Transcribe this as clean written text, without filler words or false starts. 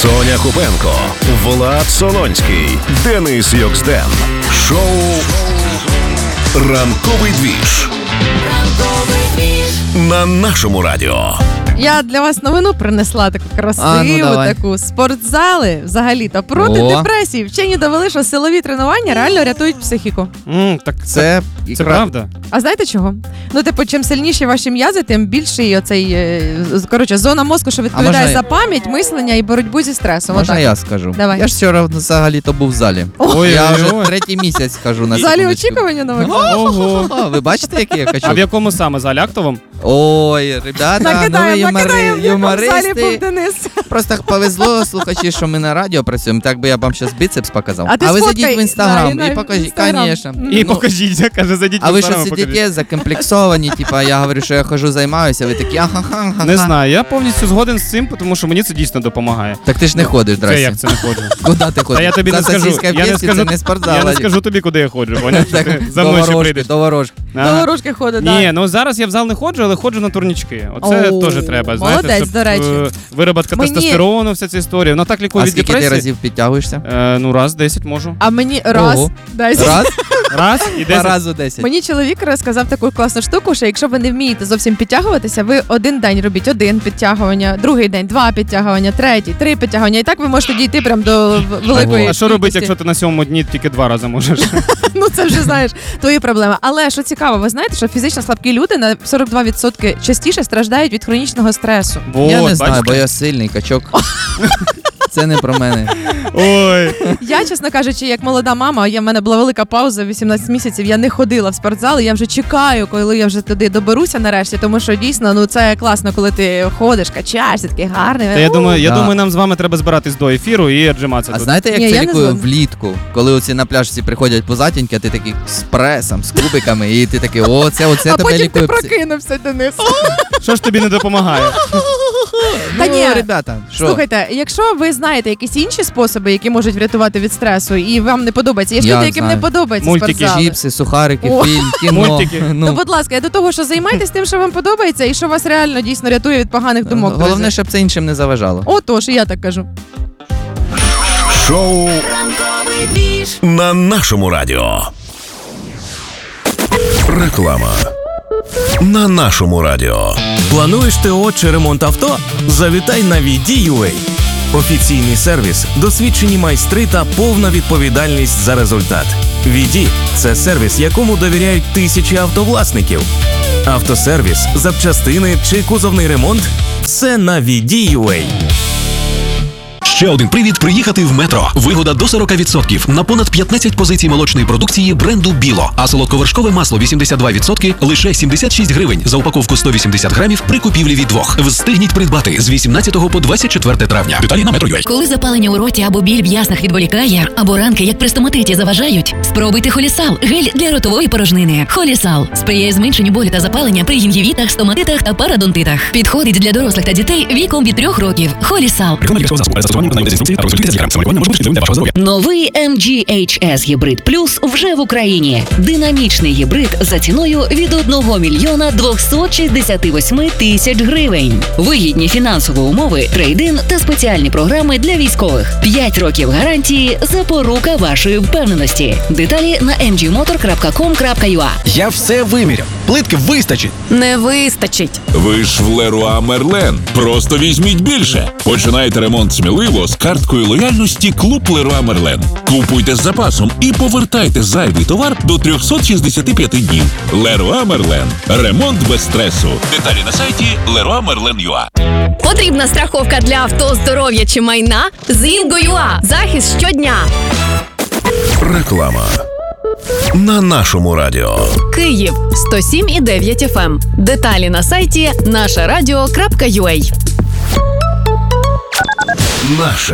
Соня Купенко, Влад Солонський, Денис Йоксден. Шоу «Ранковий двіж» на нашому радіо. Я для вас новину принесла таку красиву, таку. Спортзали взагалі-то проти депресії. Вчені довели, що силові тренування реально рятують психіку. Так це правда. А знаєте чого? Ну, типу, чим сильніші ваші м'язи, тим більший оцей, зона мозку, що відповідає за пам'ять, мислення і боротьбу зі стресом. Можна я скажу? Давай. Я ж вчора взагалі-то був в залі. Я вже третій місяць хожу на секундочку. В залі очікування нових? Ого. Ви бачите, який я качок? А в якому саме залі? Актовому? Ой, ребята, накидаємо, юмористи. Просто повезло, слухачі, що ми на радіо працюємо, так би я вам зараз біцепс показав. А ви зайдіть в Інстаграм і покажіть, звісно. І покажіть, каже, зайдіть в Інстаграм. А ви що сидите закомплексовані, типа, я говорю, що я хожу, займаюся, ви такі ахаха. Не знаю, я повністю згоден з цим, тому що мені це дійсно допомагає. Так ти ж не ходиш, здрасте. Це як це не ходжу? Куди ти ходиш? Та я тобі не скажу, я не скажу тобі, куди я ходжу, поняв? За мною ще прийдеш. До ворожки. До ворожки ходить, так. Ні, ну зараз я в зал не ходжу, але ходжу на турнічки. Оце теж треба, знаєте, молодець, до речі. Вироботка тестостерону, вся ця історія. Вона так лікує від депресії. А скільки ти разів підтягуєшся? Раз 10 можу. А мені раз 10. Раз і 10. Разу 10. Мені чоловік розказав таку класну штуку, що якщо ви не вмієте зовсім підтягуватися, ви один день робіть 1 підтягування, другий день 2 підтягування, третій 3 підтягування. І так ви можете дійти прям до великої. А що робити, якщо ти на 7-му дні тільки 2 рази можеш? Ну це вже, знаєш, твої проблеми. Але що цікаво, ви знаєте, що фізично слабкі люди на 42% частіше страждають від хронічного стресу. Я не знаю, бо я сильний качок. Це не про мене. Ой. Я, чесно кажучи, як молода мама, в мене була велика пауза, 18 місяців, я не ходила в спортзал, і я вже чекаю, коли я вже туди доберуся нарешті, тому що дійсно, ну це класно, коли ти ходиш, качаєшся, такий гарний. Та я думаю, нам з вами треба збиратись до ефіру і віджиматися. А знаєте, як це лікує влітку? Коли оці на пляж всі приходять позатіньки, а ти такий з пресом, з кубиками, і ти такий, оце тебе лікує. А потім ти прокинувся, Денис. Що ж тобі не допомагає? Та ні, ребята, слухайте, якщо ви знаєте якісь інші способи, які можуть врятувати від стресу, і вам не подобається, є ж люди, яким не подобається спортзали. Мультики, чіпси, сухарики, фільм, кіно. Мультики. Ну, будь ласка, я до того, що займайтесь тим, що вам подобається, і що вас реально дійсно рятує від поганих думок. Головне, щоб це іншим не заважало. Отож, і я так кажу. Шоу на нашому радіо. Реклама на нашому радіо. Плануєш ТО чи ремонт авто? Завітай на VD.UA. Офіційний сервіс, досвідчені майстри та повна відповідальність за результат. VD – це сервіс, якому довіряють тисячі автовласників. Автосервіс, запчастини чи кузовний ремонт – все на VD.UA. Ще один привід приїхати в Метро. Вигода до 40% на понад 15 позицій молочної продукції бренду Біло. А солодковершкове масло 82% лише 76 гривень за упаковку 180 грамів при купівлі від 2. Встигніть придбати з 18 по 24 травня. Деталі на Metro.ua. Коли запалення у роті або біль в яснах відволікає, або ранки, як при стоматиті, заважають, спробуйте Холісал – гель для ротової порожнини. Холісал сприяє зменшенню болю та запалення при гінгівітах, стоматитах та парадонтитах. Підходить для дорослих та дітей віком від 3 років. Холісал. Новий MG HS Гібрид Плюс вже в Україні. Динамічний гібрид за ціною від 1 мільйона 268 тисяч гривень. Вигідні фінансові умови, трейд-ін та спеціальні програми для військових. 5 років гарантії – запорука вашої впевненості. Деталі на mgmotor.com.ua. Я все виміряв. Плитки вистачить. Не вистачить. Ви ж в Леруа Мерлен. Просто візьміть більше. Починайте ремонт сміливо з карткою лояльності Клуб Леруа Мерлен. Купуйте з запасом і повертайте зайвий товар до 365 днів. Леруа Мерлен. Ремонт без стресу. Деталі на сайті leroymerlen.ua. Потрібна страховка для авто, здоров'я чи майна? З Інго.ua. Захист щодня. Реклама на нашому радіо. Київ 107,9 FM. Деталі на сайті нашарадіо.ua. Наше